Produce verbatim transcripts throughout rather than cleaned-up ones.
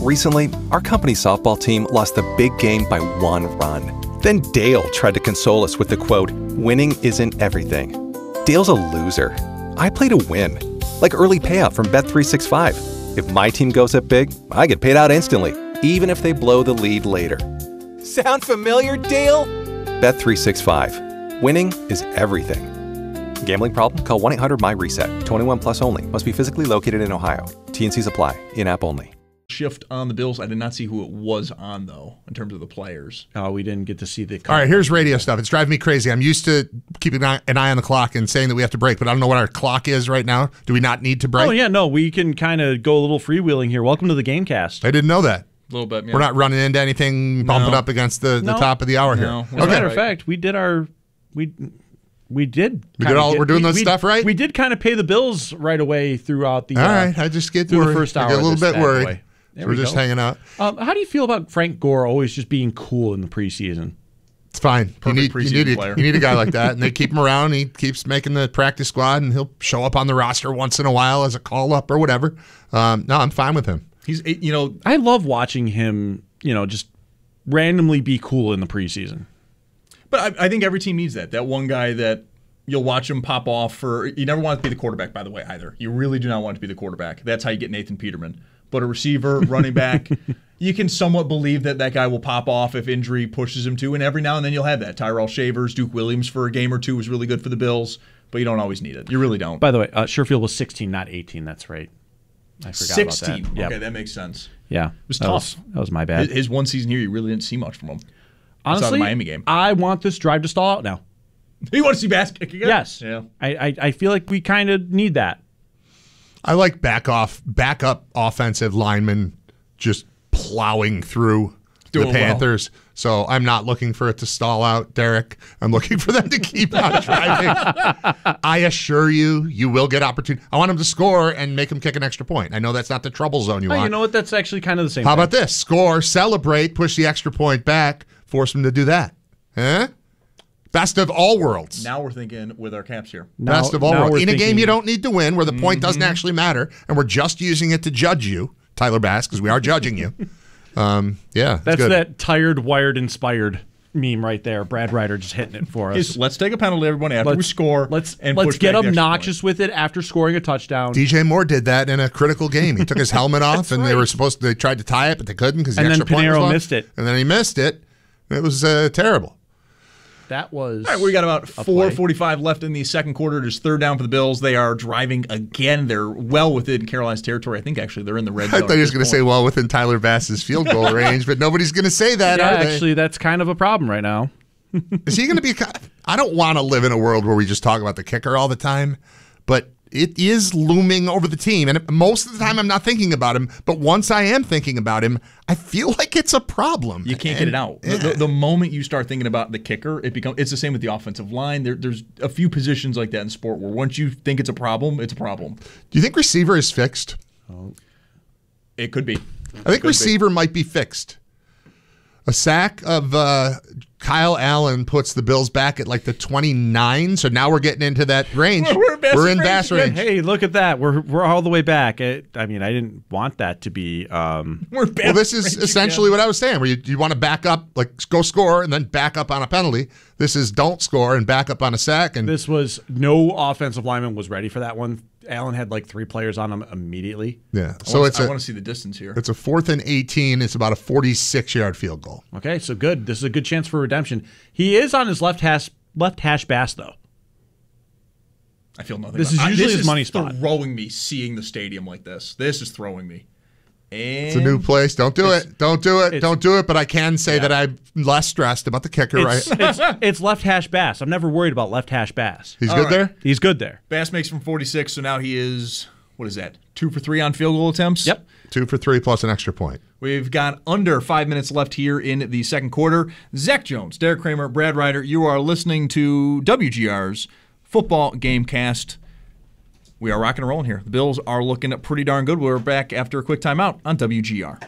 Recently, our company's softball team lost the big game by one run. Then Dale tried to console us with the quote, "Winning isn't everything." Dale's a loser. I play to win. Like early payout from Bet three sixty-five. If my team goes up big, I get paid out instantly, even if they blow the lead later. Sound familiar, Dale? Bet three sixty-five. Winning is everything. Gambling problem? Call one eight hundred M Y reset. twenty-one plus only. Must be physically located in Ohio. T and Cs apply. In-app only. Shift on the Bills. I did not see who it was on, though, in terms of the players. Oh, we didn't get to see the... All right, here's radio stuff. It's driving me crazy. I'm used to keeping an eye on the clock and saying that we have to break, but I don't know what our clock is right now. Do we not need to break? Oh, yeah, no, we can kind of go a little freewheeling here. Welcome to the Gamecast. I didn't know that. A little bit, yeah. We're not running into anything, bumping No. up against the, the No. top of the hour No. here. As a Okay. matter of fact, we did our... we we did. We kinda did all- get- we're doing we, this we- stuff right? We did kind of pay the bills right away throughout the... All uh, right, I just get through worried. the first I hour get a of little this bit bad worried. boy. There So we're we just go. hanging out. Um, how do you feel about Frank Gore always just being cool in the preseason? It's fine. You Perfect need, you, preseason need player. a, you need a guy like that, and they keep him around. He keeps making the practice squad, and he'll show up on the roster once in a while as a call-up or whatever. Um, no, I'm fine with him. He's, you know, I love watching him, you know, just randomly be cool in the preseason. but I, I think every team needs that. That one guy that you'll watch him pop off for. You never want it to be the quarterback, by the way, either. You really do not want it to be the quarterback. That's how you get Nathan Peterman. But a receiver, running back, you can somewhat believe that that guy will pop off if injury pushes him to. And every now and then you'll have that. Tyrell Shavers, Duke Williams for a game or two was really good for the Bills, but you don't always need it. You really don't. By the way, uh, Sherfield was sixteen, not eighteen. That's right. I forgot sixteen. about that. Yep. Okay, that makes sense. Yeah. It was that tough. Was, that was my bad. His, his one season here, you really didn't see much from him. Honestly, Outside of the Miami game. I want this drive to stall out now. You want to see Bass kick again? Yes. Yeah. I, I, I feel like we kind of need that. I like back off, backup offensive linemen just plowing through Doing the well. Panthers. So I'm not looking for it to stall out, Derek. I'm looking for them to keep on driving. I assure you, you will get opportunity. I want them to score and make them kick an extra point. I know that's not the trouble zone you Oh, want. you know what? That's actually kind of the same How thing. about this? Score, celebrate, push the extra point back, force them to do that. Huh? Best of all worlds. Now we're thinking with our caps here. Now- Best of all now worlds. we're In a game thinking- you don't need to win, where the point doesn't Mm-hmm. actually matter, and we're just using it to judge you, Tyler Bass, because we are judging you. Um, yeah, it's That's good. that tired, wired, inspired meme right there. Brad Ryder just hitting it for us. Is, let's take a penalty, everyone, after we score. Let's and let's push get back the extra obnoxious with it after scoring a touchdown. D J Moore did that in a critical game. He took his helmet off, and they were supposed to. They tried to tie it, but they couldn't because the And then extra point was Pinheiro long. missed it. And then he missed it. It was uh, terrible. That was. All right, we got about a four play. forty-five left in the second quarter. Just third down for the Bills. They are driving again. They're well within Carolina's territory. I think actually they're in the red I zone. thought he was going to say, well, within Tyler Bass's field goal range, but nobody's going to say that, Yeah, are they? actually, that's kind of a problem right now. Is he going to be? I don't want to live in a world where we just talk about the kicker all the time, but it is looming over the team. And most of the time, I'm not thinking about him. But once I am thinking about him, I feel like it's a problem. You can't And- get it out. Yeah. The, the moment you start thinking about the kicker, it becomes. It's the same with the offensive line. There, there's a few positions like that in sport where once you think it's a problem, it's a problem. Do you think receiver is fixed? It could be. I think receiver might be fixed. A sack of uh, Kyle Allen puts the Bills back at like the twenty-nine, so now we're getting into that range. We're in Bass We're in range Bass again. range. Hey, look at that. We're we're all the way back. It, I mean, I didn't want that to be. Um, We're Well, this is range essentially again. what I was saying, where you, you want to back up, like go score and then back up on a penalty. This is don't score and back up on a sack. And this was no offensive lineman was ready for that one. Allen had like three players on him immediately. yeah, I so wanna- it's I a want to see the distance here. it's a fourth and eighteen. It's about a forty-six yard field goal. Okay, so good. This is a good chance for redemption. He is on his left hash left hash bass though. I feel nothing. This about- is I- usually this his is money spot. Throwing me, seeing the stadium like this. This is throwing me. And It's a new place. Don't do It's- it. Don't do it. it's- Don't do it. But I can say Yeah. that I'm less stressed about the kicker. It's, Right? it's, it's left hash bass. I'm never worried about left hash bass. He's All good right. there. He's good there. Bass makes from forty-six, so now he is, what is that, two for three on field goal attempts? Yep. Two for three plus an extra point. We've got under five minutes left here in the second quarter. Zach Jones, Derek Kramer, Brad Ryder, you are listening to W G R's Football Gamecast. We are rocking and rolling here. The Bills are looking pretty darn good. We're back after a quick timeout on W G R.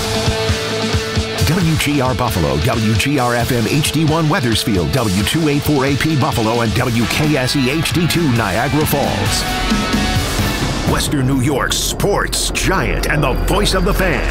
W G R Buffalo, W G R F M H D one Weathersfield, W two eighty-four A P Buffalo, and W K S E H D two Niagara Falls. Western New York's sports giant and the voice of the fan.